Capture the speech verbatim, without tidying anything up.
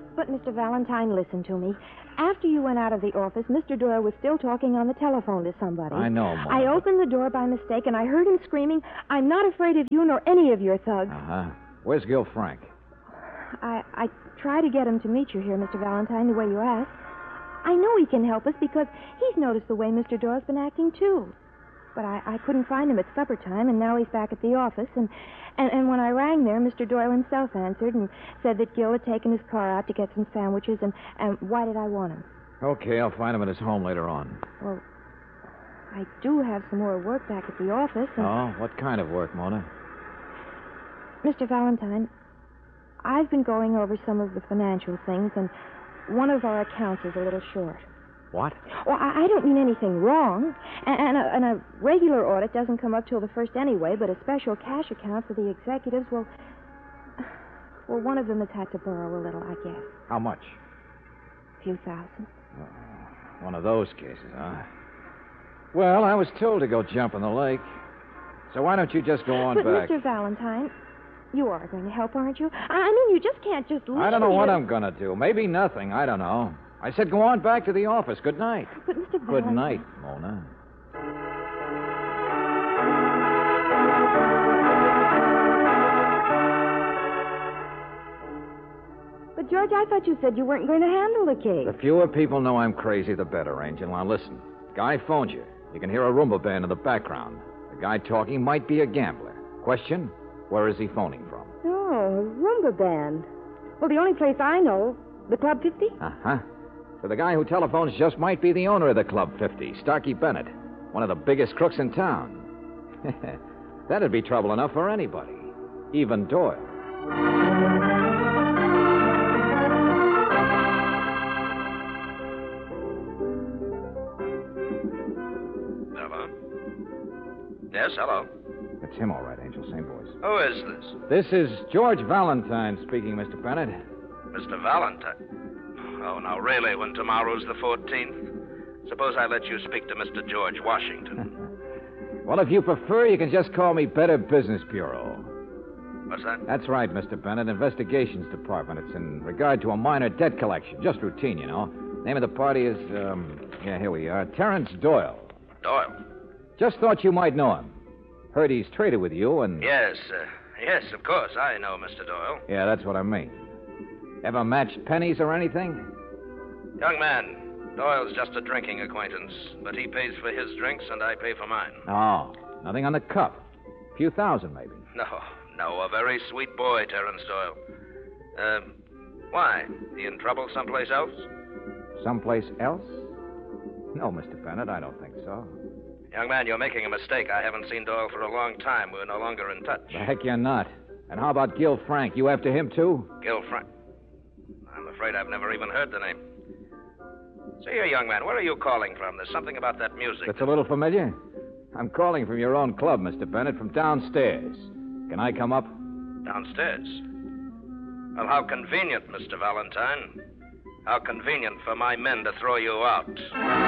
But, Mister Valentine, listen to me. After you went out of the office, Mister Doyle was still talking on the telephone to somebody. I know, Mona. I opened the door by mistake, and I heard him screaming, "I'm not afraid of you nor any of your thugs." Uh-huh. Where's Gil Frank? I, I tried to get him to meet you here, Mister Valentine, the way you asked. I know he can help us because he's noticed the way Mister Doyle's been acting, too. But I, I couldn't find him at supper time, and now he's back at the office. And, and, and when I rang there, Mister Doyle himself answered and said that Gil had taken his car out to get some sandwiches, and, and why did I want him? Okay, I'll find him at his home later on. Well, I do have some more work back at the office. And... Oh, what kind of work, Mona? Mister Valentine, I've been going over some of the financial things, and one of our accounts is a little short. What? Well, I, I don't mean anything wrong. And, and, a, and a regular audit doesn't come up till the first anyway, but a special cash account for the executives, well, well, one of them has had to borrow a little, I guess. How much? A few thousand. Oh, one of those cases, huh? Well, I was told to go jump in the lake. So why don't you just go on but back? But, Mister Valentine, you are going to help, aren't you? I mean, you just can't just leave I don't know me what with... I'm going to do. Maybe nothing. I don't know. I said go on back to the office. Good night. But, Mister Valentine... Good night, Mona. But, George, I thought you said you weren't going to handle the case. The fewer people know I'm crazy, the better, Angel. Now, listen. Guy phoned you. You can hear a Roomba band in the background. The guy talking might be a gambler. Question, where is he phoning from? Oh, a Roomba band. Well, the only place I know, the Club fifty? Uh-huh. So the guy who telephones just might be the owner of the Club fifty, Starkey Bennett, one of the biggest crooks in town. That'd be trouble enough for anybody, even Doyle. Hello? Yes, hello. It's him, all right, Angel. Same voice. Who is this? This is George Valentine speaking, Mister Bennett. Mister Valentine? Oh, now, really, when tomorrow's the fourteenth? Suppose I let you speak to Mister George Washington. Well, if you prefer, you can just call me Better Business Bureau. What's that? That's right, Mister Bennett. Investigations Department. It's in regard to a minor debt collection. Just routine, you know. Name of the party is, um, yeah, here we are. Terrence Doyle. Doyle? Just thought you might know him. Heard he's traded with you and... Yes, uh, yes, of course. I know Mister Doyle. Yeah, that's what I mean. Ever matched pennies or anything? Young man, Doyle's just a drinking acquaintance, but he pays for his drinks and I pay for mine. Oh, nothing on the cup. A few thousand, maybe. No, no, a very sweet boy, Terrence Doyle. Uh, why? He in trouble someplace else? Someplace else? No, Mister Bennett, I don't think so. Young man, you're making a mistake. I haven't seen Doyle for a long time. We're no longer in touch. The heck you're not. And how about Gil Frank? You after him, too? Gil Frank? I'm afraid I've never even heard the name. See here, young man, where are you calling from? There's something about that music. That's a little familiar. I'm calling from your own club, Mister Bennett, from downstairs. Can I come up? Downstairs? Well, how convenient, Mister Valentine. How convenient for my men to throw you out.